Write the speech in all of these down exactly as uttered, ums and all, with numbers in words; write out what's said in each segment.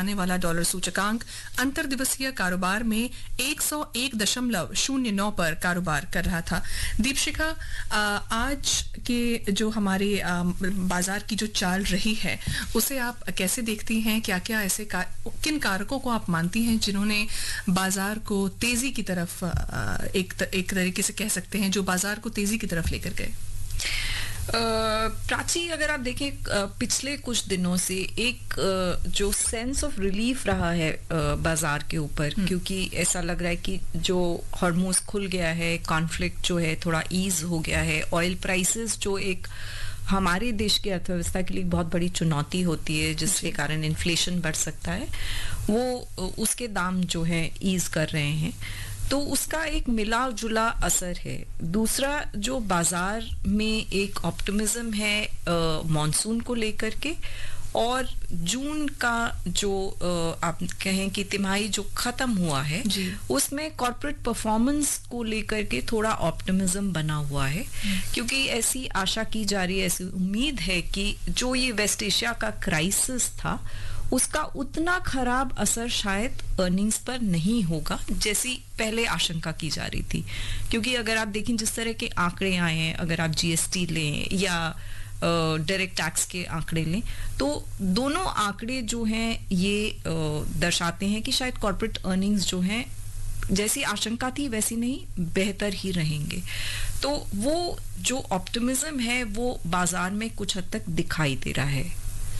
दिखाने वाला डॉलर सूचकांक अंतर दिवसीय कारोबार में एक सौ एक दशमलव शून्य नौ पर कारोबार कर रहा था। दीपशिखा, आज के जो हमारे बाजार की जो चाल रही है उसे आप कैसे देखती हैं? क्या क्या ऐसे का, किन कारकों को आप मानती हैं जिन्होंने बाजार को तेजी की तरफ एक एक तरीके से कह सकते हैं जो बाजार को तेजी की तरफ लेकर गए? प्राची, अगर आप देखें पिछले कुछ दिनों से एक जो सेंस ऑफ रिलीफ रहा है बाजार के ऊपर, क्योंकि ऐसा लग रहा है कि जो हॉर्मोज खुल गया है, कॉन्फ्लिक्ट जो है थोड़ा ईज हो गया है, ऑयल प्राइसेस जो एक हमारे देश की अर्थव्यवस्था के लिए बहुत बड़ी चुनौती होती है जिसके कारण इन्फ्लेशन बढ़ सकता है, वो उसके दाम जो है ईज कर रहे हैं, तो उसका एक मिला जुला असर है। दूसरा, जो बाजार में एक ऑप्टिमिज्म है मॉनसून को लेकर के, और जून का जो आ, आप कहें कि तिमाही जो खत्म हुआ है उसमें कॉर्पोरेट परफॉर्मेंस को लेकर के थोड़ा ऑप्टिमिज्म बना हुआ है, क्योंकि ऐसी आशा की जा रही है, ऐसी उम्मीद है कि जो ये वेस्ट एशिया का क्राइसिस था उसका उतना खराब असर शायद अर्निंग्स पर नहीं होगा जैसी पहले आशंका की जा रही थी। क्योंकि अगर आप देखें जिस तरह के आंकड़े आए हैं, अगर आप जीएसटी लें या डायरेक्ट टैक्स के आंकड़े लें, तो दोनों आंकड़े जो हैं ये दर्शाते हैं कि शायद कॉर्पोरेट अर्निंग्स जो हैं जैसी आशंका थी वैसी नहीं, बेहतर ही रहेंगे। तो वो जो ऑप्टिमिज्म है वो बाजार में कुछ हद तक दिखाई दे रहा है।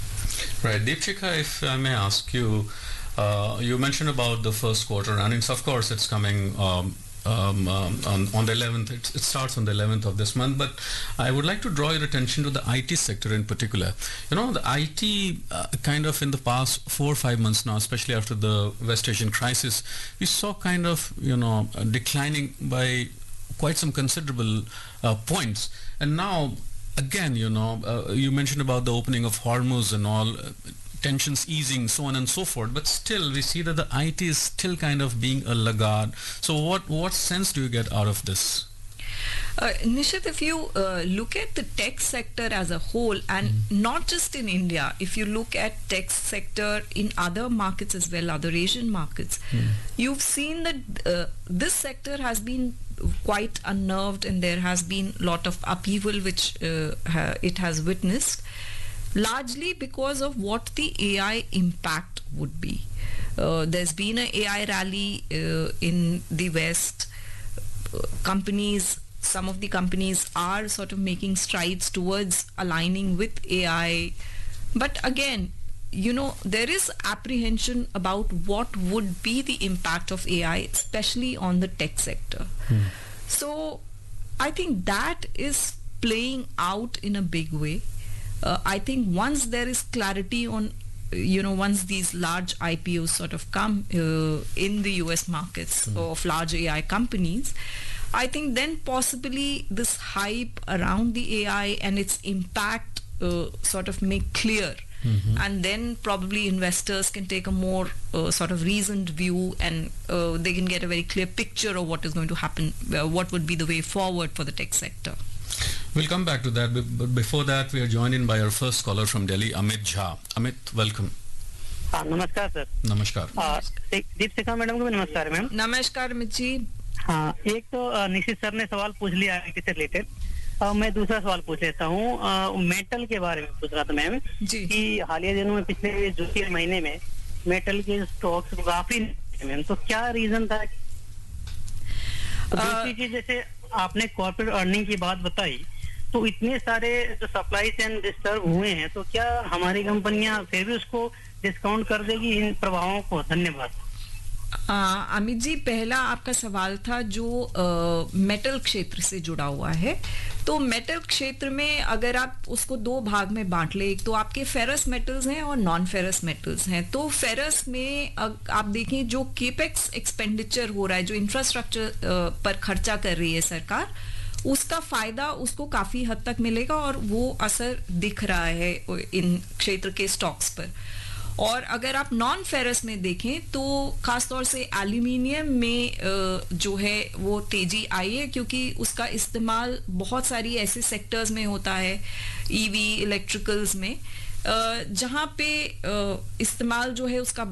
Right, Deepshikha, if I may ask you, uh, you mentioned about the first quarter earnings. Of course, it's coming um, um, um, on, on the eleventh. It, it starts on the eleventh of this month. But I would like to draw your attention to the I T sector in particular. You know, the I T uh, kind of in the past four or five months now, especially after the West Asian crisis, we saw kind of, you know, uh, declining by quite some considerable uh, points. And now, again, you know, uh, you mentioned about the opening of Hormuz and all, uh, tensions easing, so on and so forth. But still, we see that the I T is still kind of being a laggard. So what, what sense do you get out of this? Uh, Nishit, if you uh, look at the tech sector as a whole, and mm. not just in India, if you look at tech sector in other markets as well, other Asian markets, mm. you've seen that uh, this sector has been quite unnerved, and there has been a lot of upheaval which uh, ha- it has witnessed, largely because of what the A I impact would be. Uh, there's been an A I rally uh, in the West. Uh, companies, some of the companies are sort of making strides towards aligning with A I. But again, you know, there is apprehension about what would be the impact of A I, especially on the tech sector. Hmm. So I think that is playing out in a big way. Uh, I think once there is clarity on, you know, once these large I P Os sort of come uh, in the U S markets hmm. of large A I companies, I think then possibly this hype around the A I and its impact uh, sort of make clear. Mm-hmm. And then probably investors can take a more uh, sort of reasoned view, and uh, they can get a very clear picture of what is going to happen, uh, what would be the way forward for the tech sector. We'll come back to that, but before that we are joined in by our first caller from Delhi, Amit Jha. Amit, welcome. हाँ, नमस्कार sir. नमस्कार। Deepshikha madam को भी नमस्कार ma'am. नमस्कार अमित जी। हाँ, एक तो निशित सर ने सवाल पूछ लिया है किससे रिलेटेड, और मैं दूसरा सवाल पूछ लेता हूँ। मेटल के बारे में पूछ रहा था मैम कि हालिया दिनों में पिछले जुलाई महीने में मेटल के स्टॉक्स काफी मैम, तो क्या रीजन था? तो दूसरी चीज, जैसे आपने कॉर्पोरेट अर्निंग की बात बताई, तो इतने सारे जो सप्लाई चेन डिस्टर्ब हुए हैं, तो क्या हमारी कंपनियां फिर भी उसको डिस्काउंट कर देगी इन प्रभावों को? धन्यवाद। अमित जी, पहला आपका सवाल था जो आ, मेटल क्षेत्र से जुड़ा हुआ है। तो मेटल क्षेत्र में अगर आप उसको दो भाग में बांट ले, एक तो आपके फेरस मेटल्स हैं और नॉन फेरस मेटल्स हैं। तो फेरस में आप देखें जो केपेक्स एक्सपेंडिचर हो रहा है, जो इंफ्रास्ट्रक्चर पर खर्चा कर रही है सरकार, उसका फायदा उसको काफी हद तक मिलेगा और वो असर दिख रहा है इन क्षेत्र के स्टॉक्स पर। और अगर आप नॉन फेरस में देखें तो खासतौर से एल्यूमिनियम में जो है वो तेजी आई है, क्योंकि उसका इस्तेमाल बहुत सारी ऐसे सेक्टर्स में होता है, ईवी, इलेक्ट्रिकल्स में, जहां पे इस्तेमाल जो है उसका